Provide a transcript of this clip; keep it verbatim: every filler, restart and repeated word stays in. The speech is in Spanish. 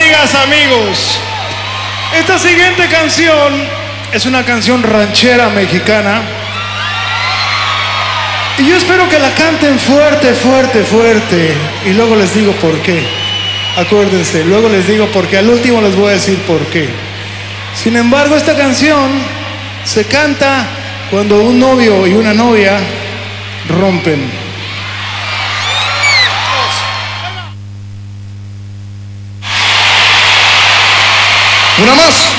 amigas, amigos, esta siguiente canción es una canción ranchera mexicana y yo espero que la canten fuerte, fuerte, fuerte y luego les digo por qué. Acuérdense, luego les digo por qué, al último les voy a decir por qué. Sin embargo, esta canción se canta cuando un novio y una novia rompen. Una más.